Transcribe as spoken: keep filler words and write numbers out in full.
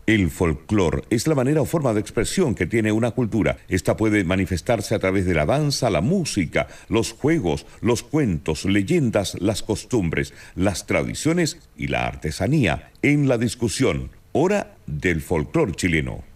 El folclore es la manera o forma de expresión que tiene una cultura. Esta puede manifestarse a través de la danza, la música, los juegos, los cuentos, leyendas, las costumbres, las tradiciones y la artesanía. En la discusión, hora del folclore chileno.